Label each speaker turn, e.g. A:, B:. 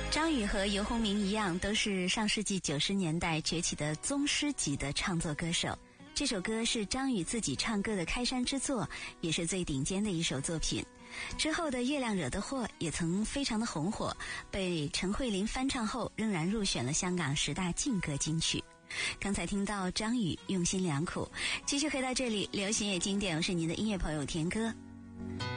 A: 张宇和游鸿明一样，都是上世纪90年代崛起的宗师级的创作歌手。这首歌是张宇自己唱歌的开山之作，也是最顶尖的一首作品。之后的《月亮惹的祸》也曾非常的红火，被陈慧琳翻唱后仍然入选了香港10大劲歌金曲。刚才听到张宇用心良苦，继续回到这里，流行也经典，我是您的音乐朋友田歌。